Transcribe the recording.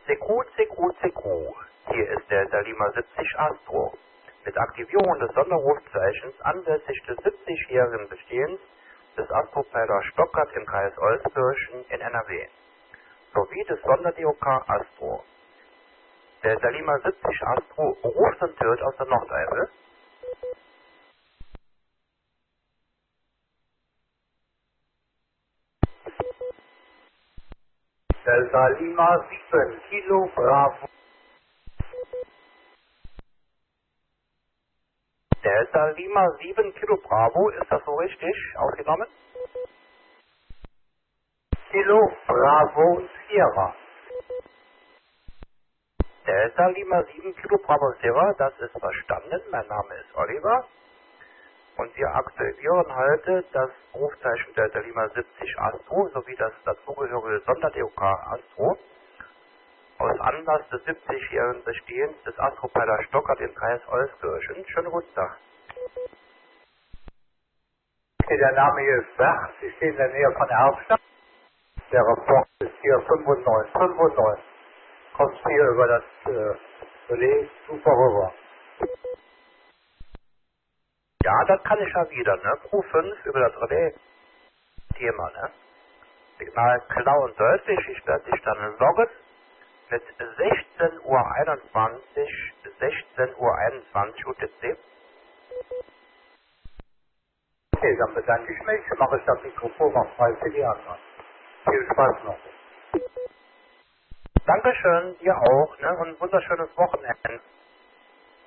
CQ, CQ, CQ. Hier ist der Salima 70 Astro. Mit Aktivierung des Sonderrufzeichens anlässlich des 70-jährigen Bestehens des Astropeiler Stockert im Kreis Euskirchen in NRW sowie des Sonder-DOK Astro. Der Salima 70 Astro ruft und hört aus der Nordeifel. Der Salima 7 Kilo Bravo. Der Salima 7 Kilo Bravo, ist das so richtig ausgenommen? Kilo Bravo Sierra. Der Salima 7 Kilo Bravo Sierra, das ist verstanden. Mein Name ist Oliver. Und wir aktivieren heute das Rufzeichen der Salima 70 Astro sowie das dazugehörige Sonder-DOK Astro aus Anlass des 70-jährigen Bestehens des Astropeiler Stockert im Kreis Euskirchen. Schönen guten Tag. Okay, der Name hier ist Bert. Sie stehen in der Nähe von Erfstadt. Der Rapport ist hier 95. Kommt hier über das Relais super rüber. Ja, das kann ich ja wieder, ne? Pro 5 über das Relais-Thema, ne? Signal klar und deutlich. Ich werde dich dann loggen mit 16:21 Uhr, 16:21 Uhr UTC. Okay, dann bedanke ich mich. Mache ich das Mikrofon mal frei für die anderen. Viel Spaß noch. Dankeschön, dir auch, ne? Und ein wunderschönes Wochenende.